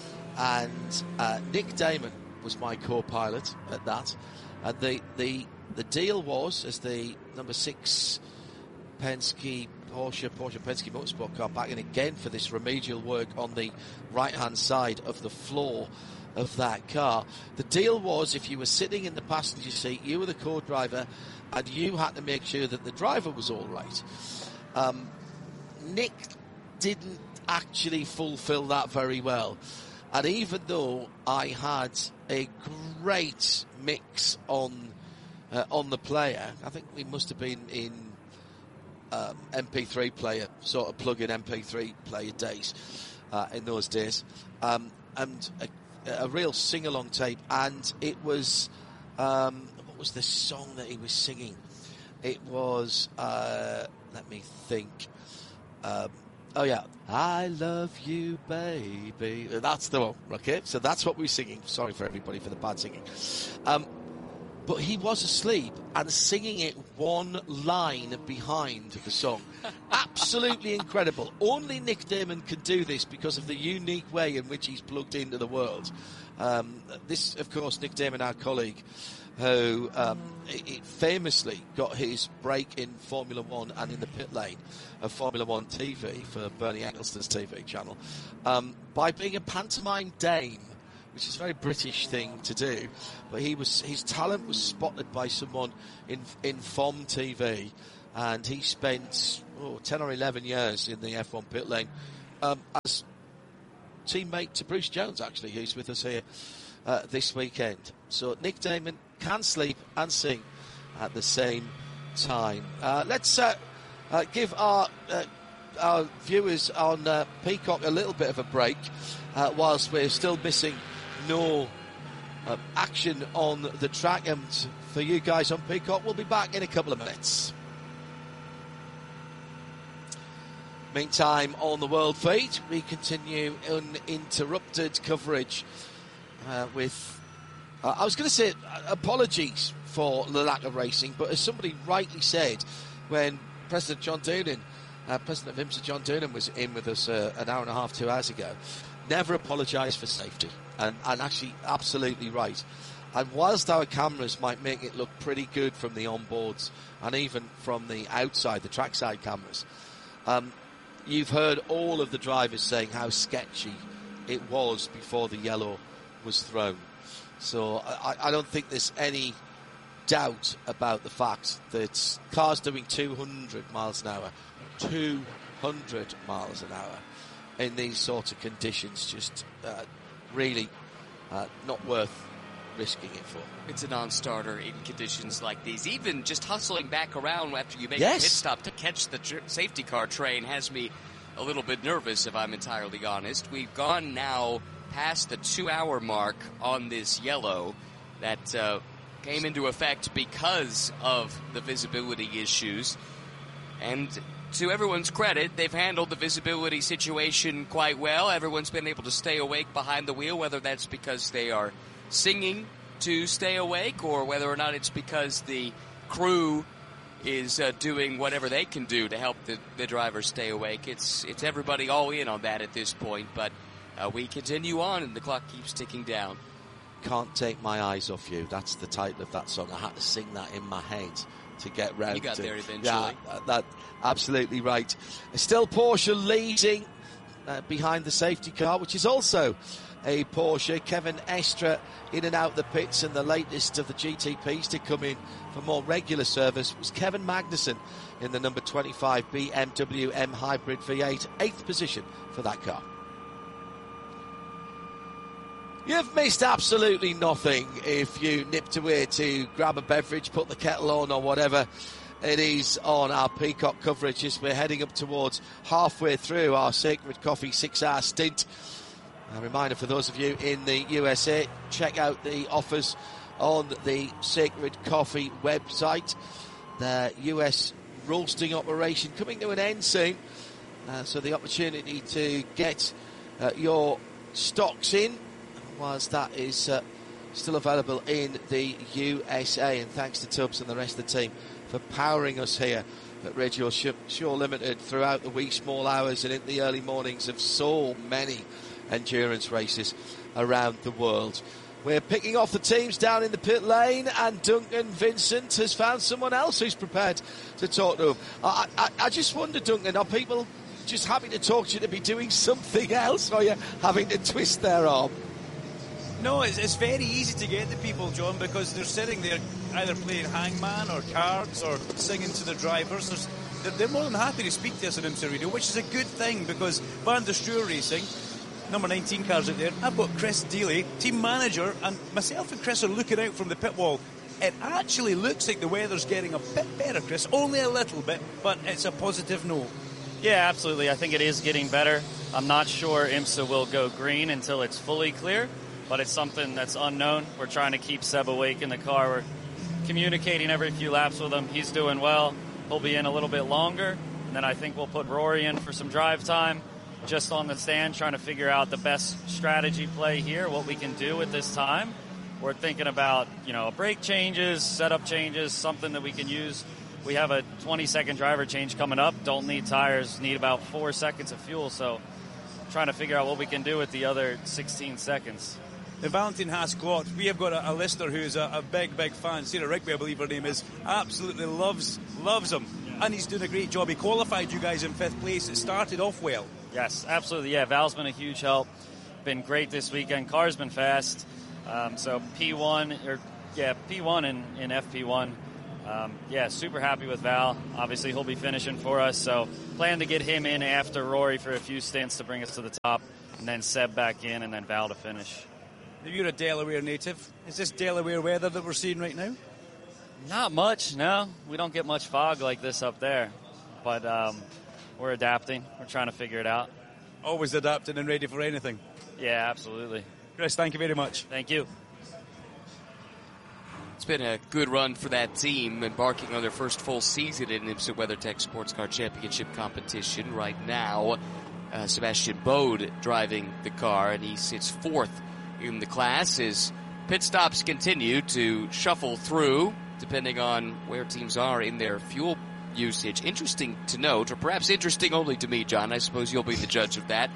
and uh, Nick Damon was my co-pilot at that. And the, the, the deal was, as the number six Penske Porsche, Porsche Penske Motorsport car back in again for this remedial work on the right-hand side of the floor of that car. The deal was, if you were sitting in the passenger seat, you were the co-driver, and you had to make sure that the driver was all right. Um, Nick didn't actually fulfill that very well. And even though I had a great mix on uh, on the player, I think we must have been in um, M P three player, sort of plug-in M P three player days uh, in those days, um, and a, a real sing-along tape. And it was, um, what was the song that he was singing? It was, uh, let me think. Um, oh yeah, I love you, baby. That's the one. Okay, so that's what we're singing. Sorry for everybody for the bad singing. Um, but he was asleep and singing it one line behind the song. Absolutely incredible. Only Nick Damon can do this because of the unique way in which he's plugged into the world. Um, this, of course, Nick Damon, our colleague, who um, it, it famously got his break in Formula One and in the pit lane of Formula One T V for Bernie Ecclestone's T V channel, um, by being a pantomime dame, which is a very British thing to do. But he was his talent was spotted by someone in in F O M T V, and he spent oh, ten or eleven years in the F one pit lane um, as teammate to Bruce Jones, actually, who's with us here uh, this weekend. So Nick Damon can sleep and sing at the same time. Uh, let's uh, uh, give our uh, our viewers on uh, Peacock a little bit of a break uh, whilst we're still missing no uh, action on the track. And for you guys on Peacock, we'll be back in a couple of minutes. Meantime, on the World Feed, we continue uninterrupted coverage uh, with... Uh, I was going to say uh, apologies for the lack of racing, but as somebody rightly said, when President John Doonan, uh, President of IMSA John Doonan was in with us uh, an hour and a half, two hours ago, never apologise for safety, and, and actually absolutely right. And whilst our cameras might make it look pretty good from the onboards and even from the outside, the trackside cameras, um, you've heard all of the drivers saying how sketchy it was before the yellow was thrown. So I, I don't think there's any doubt about the fact that cars doing two hundred miles an hour, two hundred miles an hour in these sort of conditions, just uh, really uh, not worth risking it for. It's a non-starter in conditions like these. Even just hustling back around after you make yes. a pit stop to catch the tr- safety car train has me a little bit nervous, if I'm entirely honest. We've gone now past the two-hour mark on this yellow that uh, came into effect because of the visibility issues. And to everyone's credit, they've handled the visibility situation quite well. Everyone's been able to stay awake behind the wheel, whether that's because they are singing to stay awake or whether or not it's because the crew is uh, doing whatever they can do to help the, the driver stay awake. It's it's everybody all in on that at this point, but uh, we continue on and the clock keeps ticking down. Can't Take My Eyes Off You. That's the title of that song. I had to sing that in my head to get round You got to, there eventually. Yeah, uh, that absolutely right. Still Porsche leading uh, behind the safety car, which is also a Porsche. Kevin Estre in and out the pits, and the latest of the G T Ps to come in for more regular service was Kevin Magnussen in the number twenty-five B M W M Hybrid V eight, eighth position for that car. You've missed absolutely nothing if you nipped away to grab a beverage, put the kettle on or whatever it is on our Peacock coverage as we're heading up towards halfway through our Sacred Coffee six-hour stint. A reminder for those of you in the U S A, check out the offers on the Sacred Coffee website. The U S roasting operation coming to an end soon, uh, so the opportunity to get uh, your stocks in, whilst that is uh, still available in the U S A. And thanks to Tubbs and the rest of the team for powering us here at Radio Shore Limited throughout the wee small hours and in the early mornings of so many endurance races around the world. We're picking off the teams down in the pit lane, and Duncan Vincent has found someone else who's prepared to talk to him. I, I, I just wonder, Duncan, are people just happy to talk to you to be doing something else, or are you having to twist their arm? No, it's, it's very easy to get the people, John, because they're sitting there either playing hangman or cards or singing to the drivers. There's, they're, they're more than happy to speak to us on IMSA Radio, which is a good thing, because Van der Steur Racing, number nineteen cars out there, I've got Chris Dealey, team manager, and myself and Chris are looking out from the pit wall. It actually looks like the weather's getting a bit better, Chris, only a little bit, but it's a positive note. Yeah, absolutely. I think it is getting better. I'm not sure IMSA will go green until it's fully clear, but it's something that's unknown. We're trying to keep Seb awake in the car. We're communicating every few laps with him. He's doing well. He'll be in a little bit longer, and then I think we'll put Rory in for some drive time, just on the stand, trying to figure out the best strategy play here, what we can do at this time. we're thinking about, you know, brake changes, setup changes, something that we can use. We have a twenty-second driver change coming up. Don't need tires, need about four seconds of fuel. So trying to figure out what we can do with the other sixteen seconds. The Valentin Haas Glot, we have got a, a listener who's a, a big, big fan. Sarah Rigby, I believe her name is, absolutely loves loves him. Yeah. And he's doing a great job. He qualified you guys in fifth place. It started off well. Yes, absolutely. Yeah, Val's been a huge help. Been great this weekend. Car's been fast. Um, so P one, or yeah, P one and in F P one. Um, yeah, super happy with Val. Obviously, he'll be finishing for us. So plan to get him in after Rory for a few stints to bring us to the top, and then Seb back in, and then Val to finish. You're a Delaware native. Is this Delaware weather that we're seeing right now? Not much, no. We don't get much fog like this up there. But um, we're adapting. We're trying to figure it out. Always adapting and ready for anything. Yeah, absolutely. Chris, thank you very much. Thank you. It's been a good run for that team, embarking on their first full season in IMSA WeatherTech Sports Car Championship competition. Right now, uh, Sebastian Bode driving the car, and he sits fourth in the class as pit stops continue to shuffle through, depending on where teams are in their fuel usage. Interesting to note, or perhaps interesting only to me, John. I suppose you'll be the judge of that.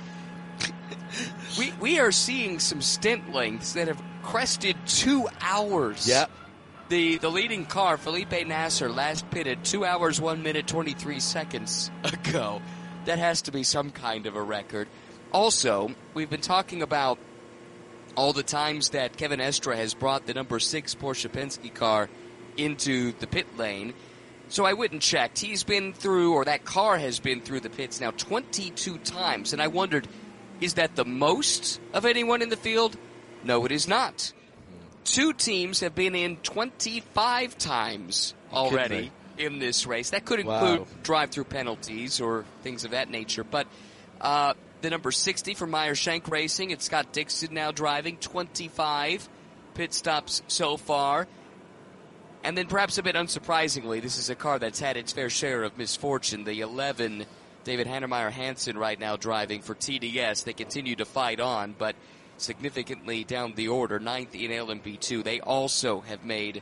we we are seeing some stint lengths that have crested two hours. Yep. The the leading car, Felipe Nasser, last pitted two hours, one minute, twenty-three seconds ago. That has to be some kind of a record. Also, we've been talking about all the times that Kevin Estre has brought the number six Porsche Penske car into the pit lane. So I went and checked. He's been through, or that car has been through the pits now twenty-two times. And I wondered, is that the most of anyone in the field? No, it is not. Two teams have been in twenty-five times already in this race. That could include Wow. drive-through penalties or things of that nature. But uh, the number sixty for Meyer Shank Racing, it's Scott Dixon now driving, twenty-five pit stops so far. And then perhaps a bit unsurprisingly, this is a car that's had its fair share of misfortune. The eleven, David Hannemeyer Hansen right now driving for T D S. They continue to fight on, but significantly down the order, ninth in L M P two. They also have made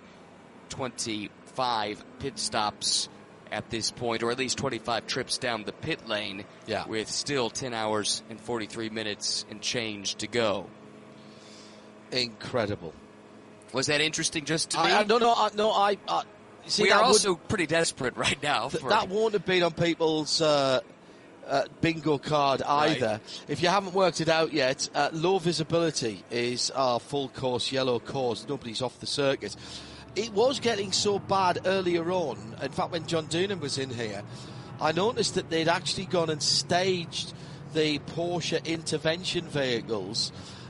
twenty-five pit stops at this point, or at least twenty-five trips down the pit lane, yeah. with still ten hours and forty-three minutes and change to go. Incredible. Was that interesting just to I, me? I, no, no, I, no, I... I see, we that are would, also pretty desperate right now. th- For that won't have been on people's uh, uh, bingo card either. Right. If you haven't worked it out yet, uh, low visibility is our full course yellow course. Nobody's off the circuit. It was getting so bad earlier on. In fact, when John Doonan was in here, I noticed that they'd actually gone and staged the Porsche intervention vehicles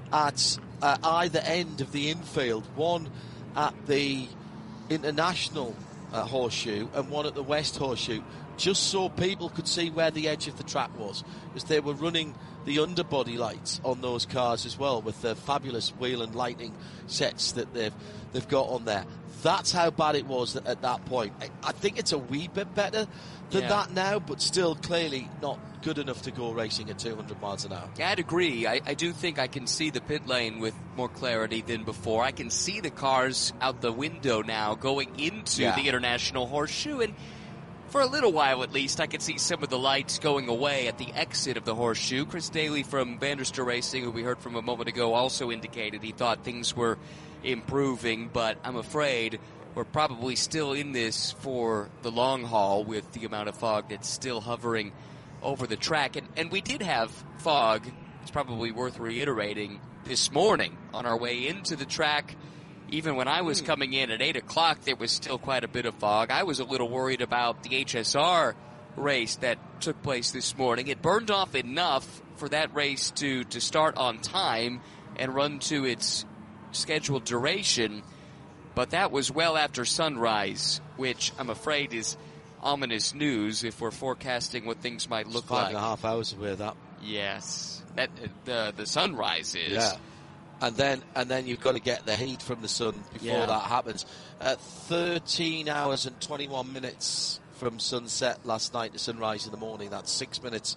at uh, either end of the infield, one at the International uh, Horseshoe and one at the West Horseshoe, just so people could see where the edge of the track was, because they were running the underbody lights on those cars as well, with the fabulous wheel and lighting sets that they've they've got on there. That's how bad it was at that point. I, I think it's a wee bit better than Yeah. that now, but still clearly not good enough to go racing at two hundred miles an hour. Yeah, I'd agree. I, I do think I can see the pit lane with more clarity than before. I can see the cars out the window now going into Yeah. the International Horseshoe, and for a little while at least, I could see some of the lights going away at the exit of the Horseshoe. Chris Daly from Vanderster Racing, who we heard from a moment ago, also indicated he thought things were improving, but I'm afraid we're probably still in this for the long haul with the amount of fog that's still hovering over the track. And, and we did have fog, it's probably worth reiterating, this morning on our way into the track. Even when I was coming in at eight o'clock, there was still quite a bit of fog. I was a little worried about the H S R race that took place this morning. It burned off enough for that race to, to start on time and run to its scheduled duration, but that was well after sunrise, which I'm afraid is ominous news if we're forecasting what things might look Five like. and a half hours away, that. Yes, that uh, the the sunrise is. Yeah. And then and then you've got to get the heat from the sun before Yeah. that happens. Uh, thirteen hours and twenty-one minutes from sunset last night to sunrise in the morning. That's six minutes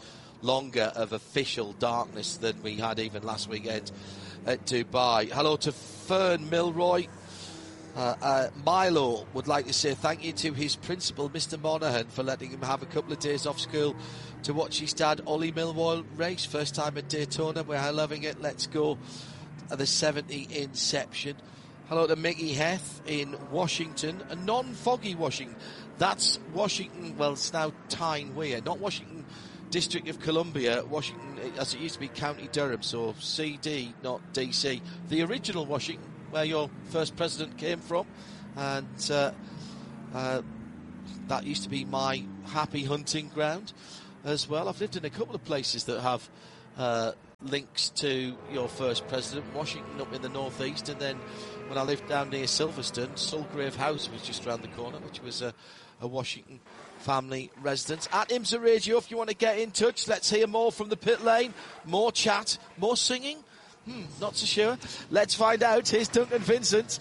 longer of official darkness than we had even last weekend at Dubai. Hello to Fern Milroy. Uh, uh, Milo would like to say thank you to his principal, Mister Monaghan, for letting him have a couple of days off school to watch his dad, Ollie Milroy, race. First time at Daytona. We're loving it. Let's go. Uh, the seventy Inception. Hello to Mickey Heth in Washington, a non-foggy Washington. That's Washington, well, it's now Tyne Weir, not Washington District of Columbia, Washington, as it used to be, County Durham, so C D, not D C. The original Washington, where your first president came from, and uh, uh, that used to be my happy hunting ground as well. I've lived in a couple of places that have uh, links to your first president, Washington up in the northeast, and then when I lived down near Silverstone, Sulgrave House was just around the corner, which was a, a Washington family residence. At IMSA Radio, if you want to get in touch, let's hear more from the pit lane, more chat, more singing. Hmm, not so sure. Let's find out. Here's Duncan Vincent.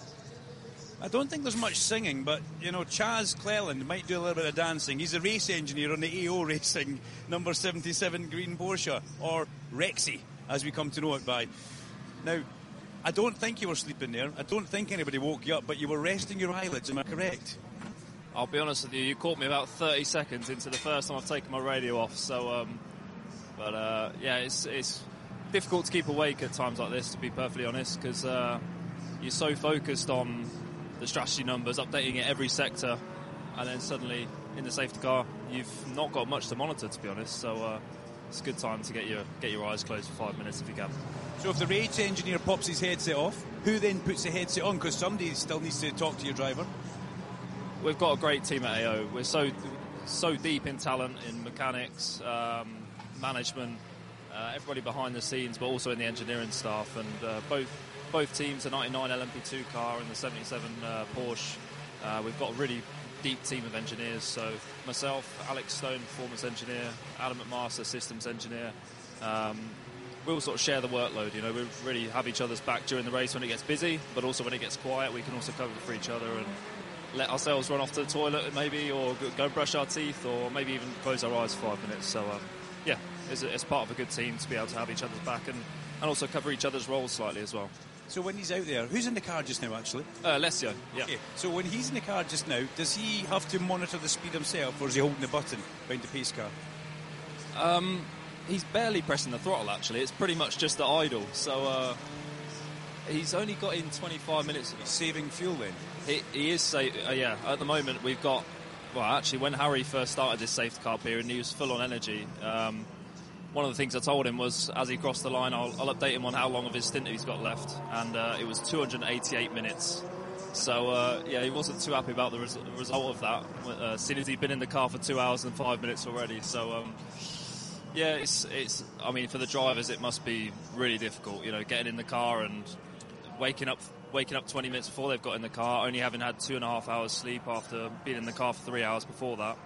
I don't think there's much singing, but, you know, Chaz Cleland might do a little bit of dancing. He's a race engineer on the A O Racing number seventy-seven green Porsche, or Rexy, as we come to know it by. Now, I don't think you were sleeping there. I don't think anybody woke you up, but you were resting your eyelids, am I correct? I'll be honest with you, you caught me about thirty seconds into the first time I've taken my radio off, so, um, but, uh, yeah, it's, it's difficult to keep awake at times like this, to be perfectly honest, because uh, you're so focused on the strategy numbers, updating it every sector, and then suddenly in the safety car you've not got much to monitor, to be honest, so uh, it's a good time to get your get your eyes closed for five minutes if you can. So if the race engineer pops his headset off, who then puts the headset on? Because somebody still needs to talk to your driver. We've got a great team at A O. We're so so deep in talent, in mechanics, um, management, uh, everybody behind the scenes, but also in the engineering staff, and uh, both both teams, the ninety-nine L M P two car and the seventy-seven uh, Porsche, uh, we've got a really deep team of engineers. So myself, Alex Stone, performance engineer, Adam McMaster, systems engineer. Um, we all sort of share the workload, you know, we really have each other's back during the race when it gets busy, but also when it gets quiet, we can also cover for each other and let ourselves run off to the toilet maybe, or go brush our teeth, or maybe even close our eyes for five minutes. So, um, yeah, it's, it's part of a good team to be able to have each other's back and, and also cover each other's roles slightly as well. So when he's out there, who's in the car just now, actually? Uh, Alessio, yeah. Okay. So when he's in the car just now, does he have to monitor the speed himself, or is he holding the button behind the pace car? Um, he's barely pressing the throttle, actually. It's pretty much just the idle. So uh, he's only got in twenty-five minutes. He's saving fuel then? He, he is, sa- uh, yeah. At the moment, we've got, well, actually, when Harry first started this safety car period, he was full on energy. Um, One of the things I told him was, as he crossed the line, I'll, I'll update him on how long of his stint he's got left, and uh, it was two hundred eighty-eight minutes. So, uh, yeah, he wasn't too happy about the res- result of that, uh, seeing as he'd been in the car for two hours and five minutes already. So, um, yeah, it's, it's, I mean, for the drivers, it must be really difficult, you know, getting in the car and waking up waking up twenty minutes before they've got in the car, only having had two and a half hours sleep after being in the car for three hours before that,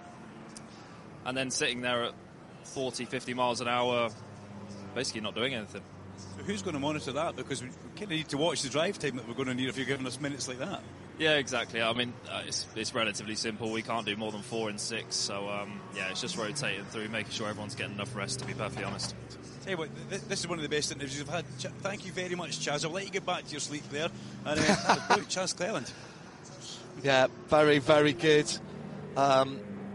and then sitting there at forty, fifty miles an hour, basically not doing anything. So who's going to monitor that? Because we kind of need to watch the drive time that we're going to need if you're giving us minutes like that. Yeah, exactly. I mean, uh, it's, it's relatively simple. We can't do more than four in six. So, um, yeah, it's just rotating through, making sure everyone's getting enough rest, to be perfectly honest. Tell you what, th- this is one of the best interviews we've had. Ch- thank you very much, Chaz. I'll let you get back to your sleep there. And uh, boy, Chaz Cleland. Yeah, very, very good. Um,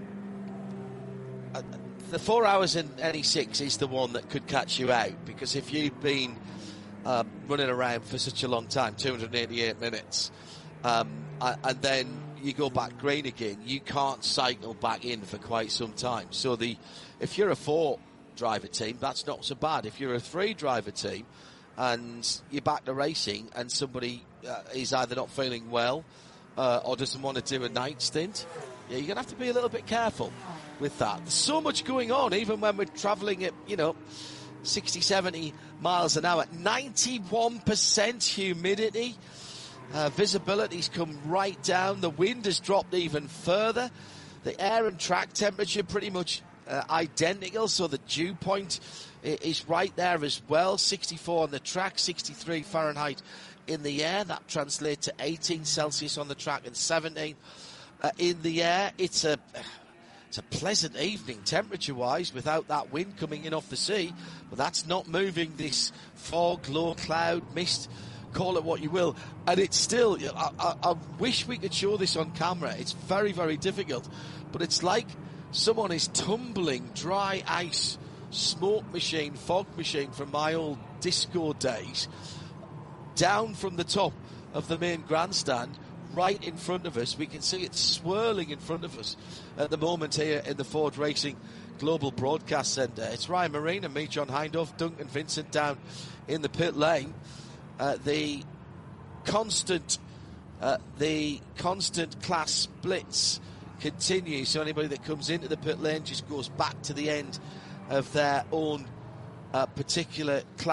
The four hours in N E six is the one that could catch you out, because if you've been um, running around for such a long time, two hundred eighty-eight minutes, um, and then you go back green again, you can't cycle back in for quite some time. So the if you're a four driver team, that's not so bad. If you're a three driver team and you're back to racing and somebody uh, is either not feeling well uh, or doesn't want to do a night stint, yeah, you're going to have to be a little bit careful with that. There's so much going on, even when we're travelling at, you know, sixty, seventy miles an hour. ninety-one percent humidity. Uh, visibility's come right down. The wind has dropped even further. The air and track temperature pretty much uh, identical, so the dew point is right there as well. sixty-four on the track, sixty-three Fahrenheit in the air. That translates to eighteen Celsius on the track and seventeen uh, in the air. It's a... it's a pleasant evening temperature-wise without that wind coming in off the sea, but that's not moving this fog, low cloud, mist, call it what you will. And it's still, I, I, I wish we could show this on camera. It's very, very difficult, but it's like someone is tumbling dry ice, smoke machine, fog machine from my old disco days, down from the top of the main grandstand, right in front of us. We can see it swirling in front of us at the moment here in the Ford Racing Global Broadcast Centre. It's Ryan Marine and me, John Hindhaugh, Duncan Vincent down in the pit lane. Uh, the constant, uh, the constant class splits continue. So anybody that comes into the pit lane just goes back to the end of their own uh, particular class.